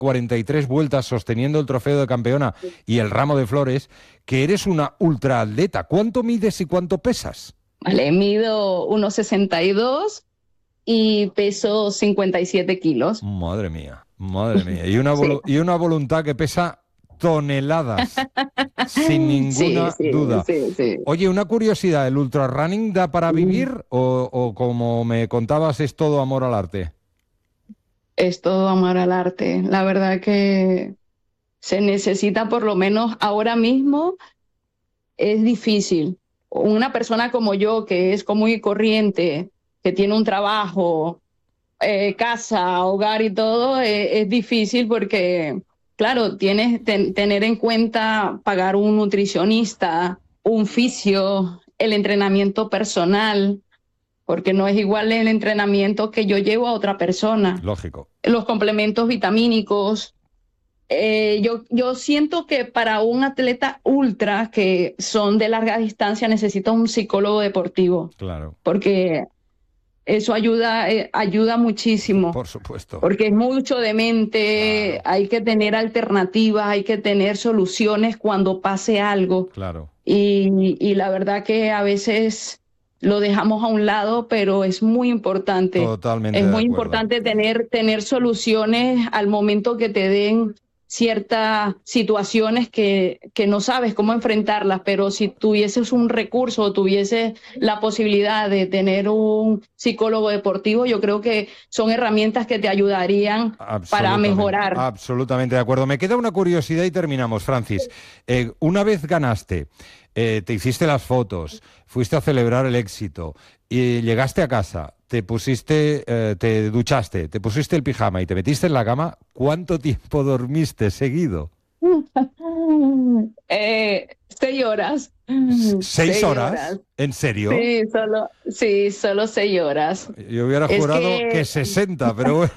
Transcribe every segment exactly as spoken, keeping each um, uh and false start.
cuarenta y tres vueltas sosteniendo el trofeo de campeona y el ramo de flores, que eres una ultraatleta. ¿Cuánto mides y cuánto pesas? Vale, mido uno sesenta y dos y peso cincuenta y siete kilos. Madre mía, madre mía. Y una, volu- sí. y una voluntad que pesa toneladas, sin ninguna sí, sí, duda. Sí, sí. Oye, una curiosidad, ¿el ultrarunning da para vivir mm. o, o como me contabas es todo amor al arte? Es todo amor al arte. La verdad que se necesita, por lo menos ahora mismo, es difícil. Una persona como yo, que es común y corriente, que tiene un trabajo, eh, casa, hogar y todo, eh, es difícil porque... Claro, tienes que tener en cuenta pagar un nutricionista, un fisio, el entrenamiento personal, porque no es igual el entrenamiento que yo llevo a otra persona. Lógico. Los complementos vitamínicos. Eh, yo, yo siento que para un atleta ultra, que son de larga distancia, necesita un psicólogo deportivo. Claro. Porque... Eso ayuda, eh, ayuda muchísimo. Por supuesto. Porque es mucho de mente, claro. Hay que tener alternativas, hay que tener soluciones cuando pase algo. Claro. Y, y la verdad que a veces lo dejamos a un lado, pero es muy importante. Totalmente. Es de muy acuerdo. importante tener, tener soluciones al momento que te den ciertas situaciones que, que no sabes cómo enfrentarlas, pero si tuvieses un recurso o tuvieses la posibilidad de tener un psicólogo deportivo, yo creo que son herramientas que te ayudarían para mejorar. Absolutamente de acuerdo. Me queda una curiosidad y terminamos, Francis. Eh, una vez ganaste, eh, te hiciste las fotos, fuiste a celebrar el éxito y llegaste a casa, te pusiste, eh, te duchaste, te pusiste el pijama y te metiste en la cama, ¿cuánto tiempo dormiste seguido? eh, seis horas. ¿Seis, seis horas? horas? ¿En serio? Sí, solo, sí, solo seis horas. Yo hubiera es jurado que... que sesenta, pero bueno.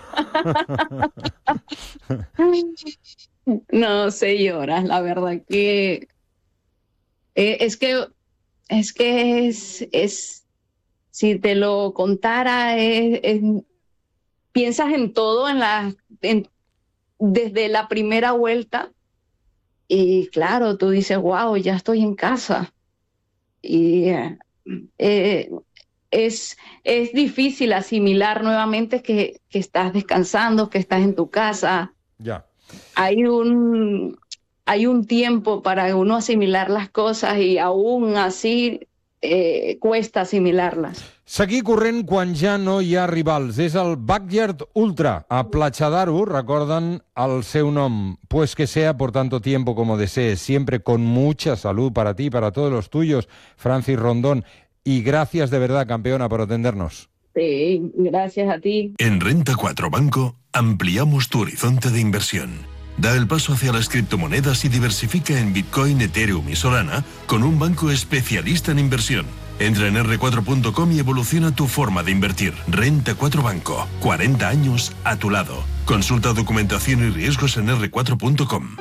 No, seis horas, la verdad que eh, es que es que es, es si te lo contara, es, es, piensas en todo, en la, en, desde la primera vuelta, y claro, tú dices, wow, ya estoy en casa. Y eh, es, es difícil asimilar nuevamente que, que estás descansando, que estás en tu casa. Ya. Hay un, hay un tiempo para uno asimilar las cosas y aún así... Eh, cuesta assimilar-les. Seguir corrent quan ja no hi ha rivals. És el Backyard Ultra. A Platja d'Aro recorden el seu nom. Pues que sea por tanto tiempo como desees. Siempre con mucha salud para ti y para todos los tuyos, Francis Rondón. Y gracias de verdad, campeona, por atendernos. Sí, gracias a ti. En Renta cuatro Banco ampliamos tu horizonte de inversión. Da el paso hacia las criptomonedas y diversifica en Bitcoin, Ethereum y Solana con un banco especialista en inversión. Entra en erre cuatro punto com y evoluciona tu forma de invertir. Renta cuatro Banco. cuarenta años a tu lado. Consulta documentación y riesgos en erre cuatro punto com.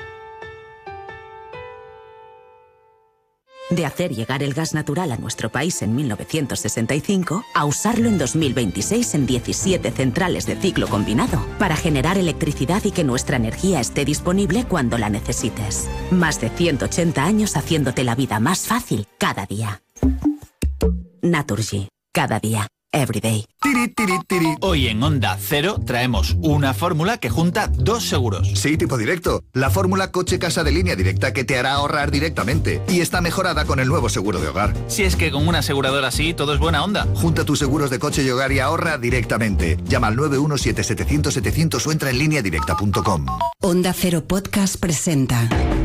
De hacer llegar el gas natural a nuestro país en mil novecientos sesenta y cinco a usarlo en dos mil veintiséis en diecisiete centrales de ciclo combinado para generar electricidad y que nuestra energía esté disponible cuando la necesites. Más de ciento ochenta años haciéndote la vida más fácil cada día. Naturgy. Cada día. Everyday. Tiri, tiri, tiri. Hoy en Onda Cero traemos una fórmula que junta dos seguros. Sí, tipo directo. La fórmula coche-casa de Línea Directa que te hará ahorrar directamente. Y está mejorada con el nuevo seguro de hogar. Si es que con una aseguradora así todo es buena onda. Junta tus seguros de coche y hogar y ahorra directamente. Llama al nueve uno siete siete cero cero setecientos o entra en línea directa punto com. Onda Cero Podcast presenta...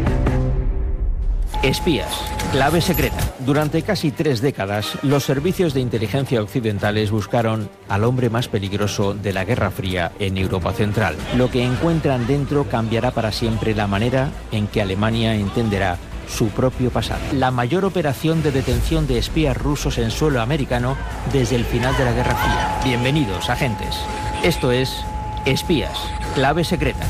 Espías, clave secreta. Durante casi tres décadas, los servicios de inteligencia occidentales buscaron al hombre más peligroso de la Guerra Fría en Europa Central. Lo que encuentran dentro cambiará para siempre la manera en que Alemania entenderá su propio pasado. La mayor operación de detención de espías rusos en suelo americano desde el final de la Guerra Fría. Bienvenidos, agentes. Esto es Espías, clave secreta.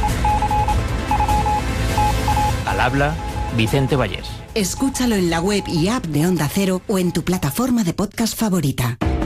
Al habla Vicente Vallés. Escúchalo en la web y app de Onda Cero o en tu plataforma de podcast favorita.